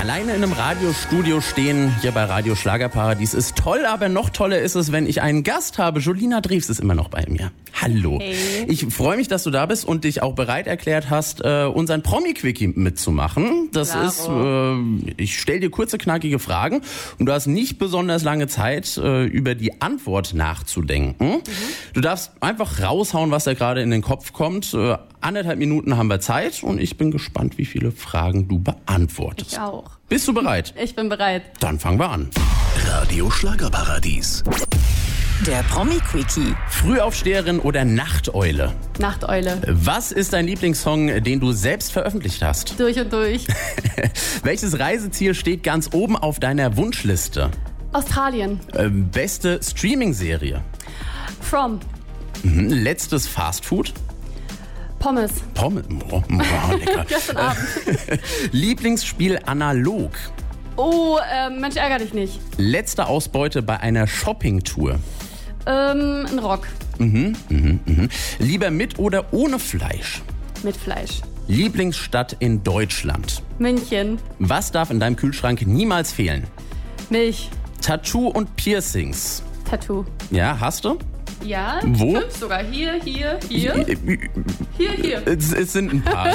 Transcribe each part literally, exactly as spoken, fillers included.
Alleine in einem Radiostudio stehen hier bei Radio Schlagerparadies ist toll, aber noch toller ist es, wenn ich einen Gast habe. Julina Drews ist immer noch bei mir. Hallo. Hey. Ich freue mich, dass du da bist und dich auch bereit erklärt hast, äh, unseren Promi-Quickie mitzumachen. Das Bravo. ist, äh, ich stelle dir kurze, knackige Fragen und du hast nicht besonders lange Zeit, äh, über die Antwort nachzudenken. Mhm. Du darfst einfach raushauen, was da gerade in den Kopf kommt. Äh, anderthalb Minuten haben wir Zeit und ich bin gespannt, wie viele Fragen du beantwortest. Ich auch. Bist du bereit? Ich bin bereit. Dann fangen wir an. Radio Schlagerparadies. Der Promi-Quickie. Frühaufsteherin oder Nachteule? Nachteule. Was ist dein Lieblingssong, den du selbst veröffentlicht hast? Durch und durch. Welches Reiseziel steht ganz oben auf deiner Wunschliste? Australien. Ähm, beste Streaming-Serie? From. Mhm. Letztes Fastfood? Pommes. Pommes. Oh, oh, lecker. Gestern Abend. Lieblingsspiel analog? Oh, ähm, Mensch, ärger dich nicht. Letzte Ausbeute bei einer Shoppingtour? Ähm, ein Rock. Mhm, mhm, mhm. Lieber mit oder ohne Fleisch? Mit Fleisch. Lieblingsstadt in Deutschland? München. Was darf in deinem Kühlschrank niemals fehlen? Milch. Tattoo und Piercings. Tattoo. Ja, hast du? Ja? Wo? Fünf sogar. Hier, hier, hier. Äh, Hier, hier. Es, es sind ein paar.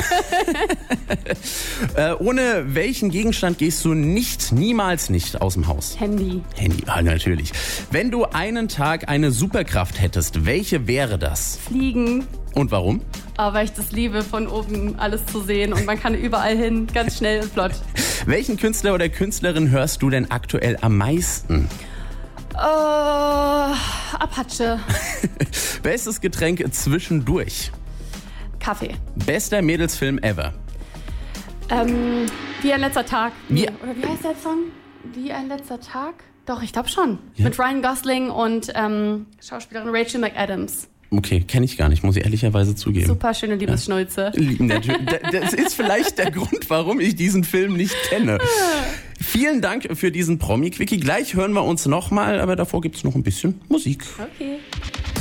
äh, ohne welchen Gegenstand gehst du nicht, niemals nicht aus dem Haus? Handy. Handy, ah, natürlich. Wenn du einen Tag eine Superkraft hättest, welche wäre das? Fliegen. Und warum? Aber weil ich das liebe, von oben alles zu sehen. Und man kann überall hin, ganz schnell und flott. Welchen Künstler oder Künstlerin hörst du denn aktuell am meisten? Äh, Apache. Bestes Getränk zwischendurch? Kaffee. Bester Mädelsfilm ever? Ähm, wie ein letzter Tag. Wie- Oder wie heißt der Song? Wie ein letzter Tag? Doch, ich glaube schon. Ja. Mit Ryan Gosling und ähm, Schauspielerin Rachel McAdams. Okay, kenne ich gar nicht, muss ich ehrlicherweise zugeben. Super schöne Liebesschnulze. Natürlich. Das ist vielleicht der Grund, warum ich diesen Film nicht kenne. Vielen Dank für diesen Promi-Quickie. Gleich hören wir uns nochmal, aber davor gibt es noch ein bisschen Musik. Okay.